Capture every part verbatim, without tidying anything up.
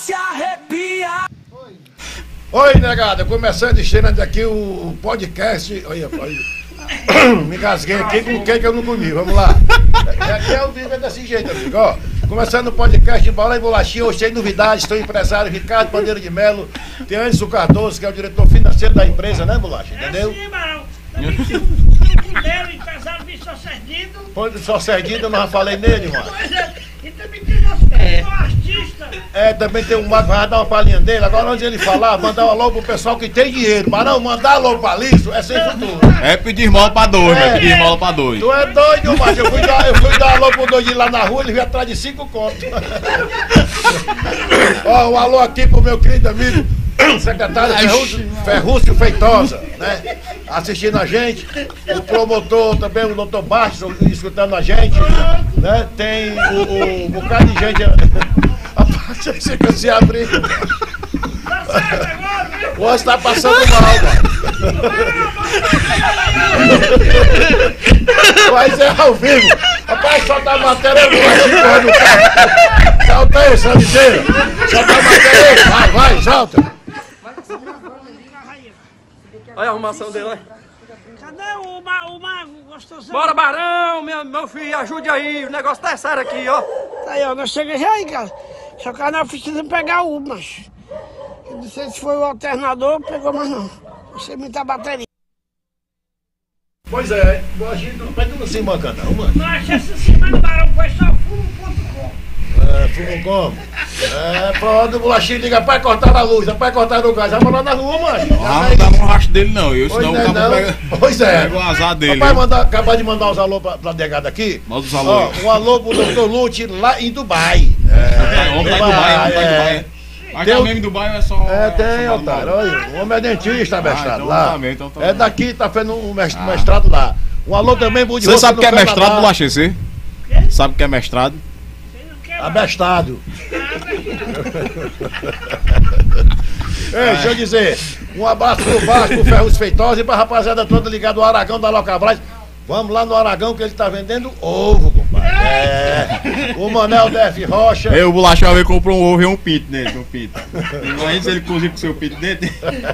se arrepia. Oi, negada, começando estreando aqui o podcast. Olha, olha. Me casguei aqui com quem que eu não comi, vamos lá. Aqui é o vídeo é desse jeito, amigo, ó. Começando o podcast Bola e Bolachinha, hoje tem novidades, estou empresário Ricardo Bandeira de Melo, tem Anderson Cardoso, que é o diretor financeiro da empresa, né, Bolacha? Entendeu? É sim, Barão. Também tem um Cudero, empresário de Só Serdido. Pô, Só Serdido, eu não já falei nele, mano. Pois é, e também tem nosso é. artista. É, também tem um Mago, vai dar uma palhinha dele. Agora, antes de ele falar, mandar um alô pro pessoal que tem dinheiro. Mas não, mandar alô pra Liso é sem futuro. É pedir esmola pra dois, é pedir esmola pra dois. Tu é doido, mas eu fui dar, eu fui dar alô pro doidinho lá na rua, ele veio atrás de cinco contos. Ó, um alô aqui pro meu querido amigo, secretário Ferrúcio, Ferrúcio Feitosa, né? Assistindo a gente. O promotor também, o doutor Bastos, escutando a gente, né? Tem o, o, um bocado de gente. Rapaz, você quer se abrir. O outro tá passando mal, mano. Mas é ao vivo. Rapaz, solta a matéria, eu vou assim, correndo no carro. Solta aí, Sandiceira. Solta a matéria aí. Vai, vai, solta. Olha a arrumação dele, olha. Cadê o, ma o mago gostoso? Bora, Barão, meu, meu filho, ajude aí. O negócio tá sério aqui, ó. Tá aí, ó, nós chegamos já aí, cara. Só que nós precisamos pegar o mas eu não sei se foi o alternador, pegou, mas não. Você muita bateria. Pois é, a gente não pega no cima, não, mano. Mas essa semana, Barão, foi só fumo ponto com. É, fumo como? É, pronto, o bolachinho liga, pai, cortar a luz, pai, cortar o gás, vamos lá na rua, mano. Não, não dá um rastro dele não, eu, senão pois o é, cabo pega, pois é. pega o azar dele. Papai mandar, acabar de mandar os alô pra, pra negada aqui. Manda os alô. Ó, um alô pro doutor Lute lá em Dubai. É, homem tá em Dubai, homem tá em é. Dubai. Mas tem mesmo em Dubai é só... É, tem, é otário. Olha, o homem é dentista, mestrado, então lá. tá bem, então tá é bem. daqui, tá fazendo um mestrado lá. Um alô também pro de Você sabe o que é mestrado, Bolacha, você? Sabe o que é mestrado? Abestado. Ei, deixa eu dizer, um abraço pro Vasco, pro Ferruz Feitosa e pra rapaziada toda ligada ao Aragão da Locabras. Vamos lá no Aragão que ele tá vendendo ovo, compadre. É. O Manel D F Rocha. Eu, o Bolacha, ele comprou um ovo e um pinto nele, um pinto. Imagina se ele cozinha com o seu pinto dentro.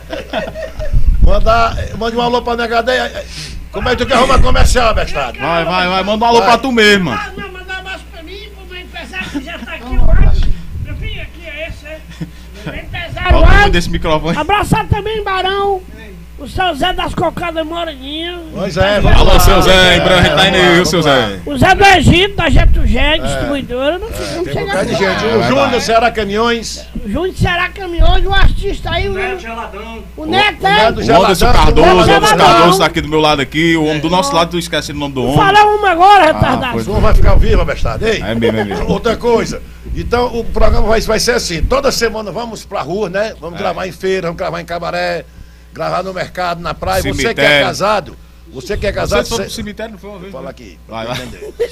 Manda, manda um alô pra negadeia. Como é que tu quer arrumar comercial, abestado? Vai, vai, vai, manda um alô vai. pra tu mesmo, mano. Ah, não, manda um abraço pra mim, pro meu empresário que já tá aqui, ó. Meu filho, aqui é esse, é. Meu empresário lá. Desse microfone. Abraçar também, Barão. O seu Zé das Cocadas Moreninha. Pois é, vamos Alô, lá. seu Zé, em breve a gente tá indo aí, viu, seu Zé? O Zé do Egito, da Getugé, distribuidora. Não é, não tem um chega de gente. O Júnior do Ceará Caminhões. O Júnior do Ceará Caminhões, o artista aí. O Neto Geladão. O Neto, o, é? o, o Anderson Cardoso, o Anderson Cardoso tá aqui do meu lado aqui. O homem do nosso lado, tu esquece o nome do homem. Fala uma agora, retardado. O som vai ficar vivo, abestado. Ei, é mesmo, é mesmo. Outra coisa. Então o programa vai, vai ser assim. Toda semana vamos pra rua, né? Vamos é. gravar em feira, vamos gravar em cabaré. Gravar no mercado, na praia. Cemitério. Você que é casado, você que é casado... Você foi pro cemitério, não foi uma vez? Fala aqui, vai, vai.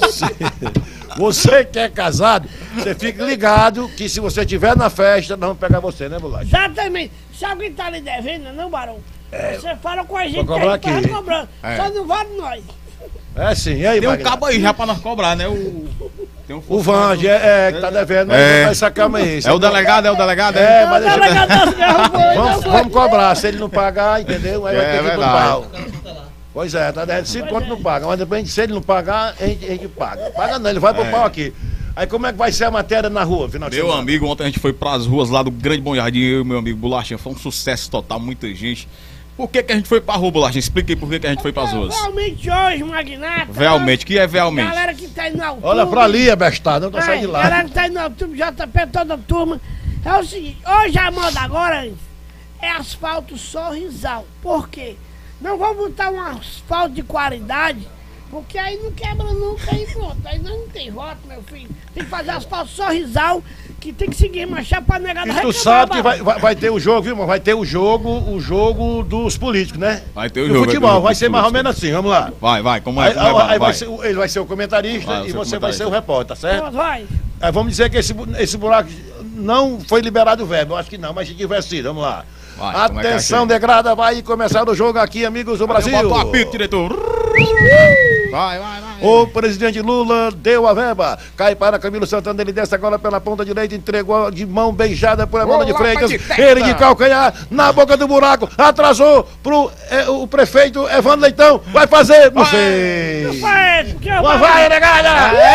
Você que é casado, você fica ligado que se você estiver na festa, nós vamos pegar você, né, Bolacha? Exatamente. Se alguém tá lhe devendo, não, Barão? É, você fala com a gente que a gente tá cobrando. É. Só não vale nós. É sim, e aí, tem um cabo aí já pra nós cobrar, né? O, tem um o Vange, é, é, que tá devendo, é. Mas essa cama aí. É o delegado, é o delegado? É, é mas deixa eu... vamos, vamos cobrar, se ele não pagar, entendeu? Aí é, vai ter que ir pro verdade. pau. Pois é, tá devendo cinco conto, não paga, mas depois, se ele não pagar, a gente, a gente paga. Paga não, ele vai pro é. pau aqui. Aí como é que vai ser a matéria na rua, final de Meu semana? amigo, ontem a gente foi pras ruas lá do Grande Bom Jardim, eu e meu amigo Bolachinha, foi um sucesso total, muita gente. Por que que a gente foi pra rua, Bolachinha? Explique aí por que que a gente foi pras ruas. Realmente hoje, Magnata. Realmente, que é realmente? Galera que tá indo no YouTube. Olha pra ali, abestado, não tá saindo de lá. Galera que tá indo no YouTube, J P, toda a turma. É o seguinte, hoje a moda agora é asfalto sorrisal. Por quê? Não vou botar um asfalto de qualidade, porque aí não quebra nunca, aí pronto. Aí não tem voto, meu filho. Tem que fazer asfalto sorrisal, que tem que seguir marchar pra negar da E tu sabe que vai, vai, vai ter o jogo, viu, irmão? Vai ter o jogo, o jogo dos políticos, né? Vai ter o do jogo. futebol, vai, vai ser político. mais ou menos assim, vamos lá. Vai, vai, como é? Aí, Como é aí, vai, aí vai vai. ser, ele vai ser o comentarista vai, e você comentarista. vai ser o repórter, tá certo? Vai. Aí vamos dizer que esse, esse buraco não foi liberado o verbo, eu acho que não, mas se tiver sido, vamos lá. Vai, atenção, é degrada, vai começar o jogo aqui, amigos do Brasil. Bota o apito, diretor. Vai, vai, vai. O presidente Lula deu a verba. Cai para Camilo Santana, ele desce agora pela ponta direita, entregou de mão beijada por Evandro de Freitas. Ele de calcanhar na boca do buraco, atrasou pro é, o prefeito Evandro Leitão. Vai fazer, não sei. Não faz, porque eu Uma vai, negada!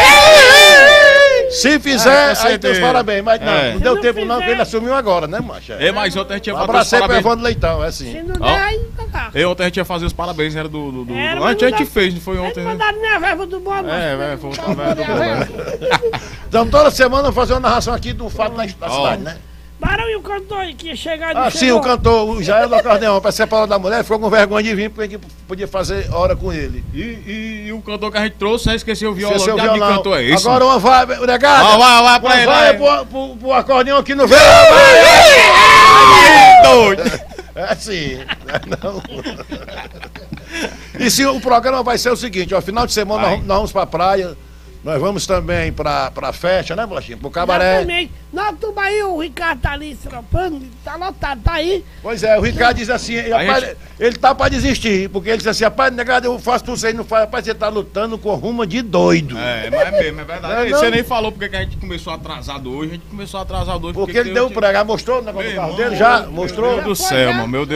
Se fizer, Ah, aí tem os parabéns. Mas não, É. não deu Se não tempo não, fizer- porque ele assumiu agora, né, macho? É, mas ontem a gente ia Um fazer os abraço aí pro parabéns. Evandro Leitão, é Se assim. não Ó. der, aí não dá. E ontem a gente ia fazer os parabéns, era do. do, do, Era, do... mas Antes a não gente dá- fez, não foi Eles ontem, né? mandaram minha verba do bolo. É, velho, foi o verba do bolo. Então toda semana vamos fazer uma narração aqui do fato da da Ó. cidade, né? Barão e o cantor que ia chegar Ah, sim, o cantor, o Jair do acordeão, para separar da mulher, ficou com vergonha de vir, porque podia fazer hora com ele. E, e, e o cantor que a gente trouxe, aí esqueceu o violão. Esqueceu o Que violão. cantor é esse? Agora uma vai, negada. Ó, vai, vai, pra uma ele, vai vai. pro, pro, pro acordeão aqui no veio. Doido! É assim. Não. E sim, o programa vai ser o seguinte, ó, final de semana nós, Vai. vamos- nós vamos pra praia, nós vamos também pra, pra festa, né, Bolachinha? Pro cabaré. Exatamente. Na Tubaí, o Ricardo tá ali estropando, tá lotado, tá aí. Pois é, o Ricardo diz assim, rapaz, gente- ele tá pra desistir, porque ele diz assim, rapaz, negado, eu faço tudo isso aí, não faz, rapaz, você tá lutando com ruma de doido. É, mas é mesmo, é verdade. Não é não? Você nem falou porque que a gente começou atrasado hoje. A gente começou atrasado hoje Porque ele que deu o teve- pregar, mostrou o negócio Meu do carro irmão, dele já? meu Mostrou? Deus do céu, mano, meu Deus.